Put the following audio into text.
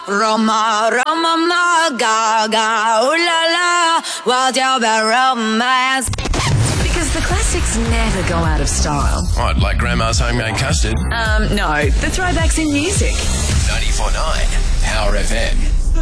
Roma, Roma, ma, gaga, ooh la la, what's your bad romance? Because the classics never go out of style. What, like Grandma's homemade custard? No, the throwbacks in music. 94.9 Power FM.